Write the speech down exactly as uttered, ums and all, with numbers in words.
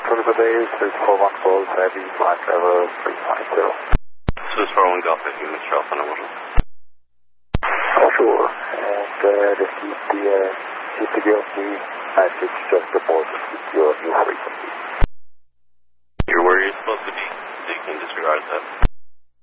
Florida Base, Swiss four one Golf, heavy, flight level three five zero. Swiss four one Golf, if you Mister Alpha, number one. Oh, sure. And uh, just keep the, uh, keep the guilty message just aboard your, your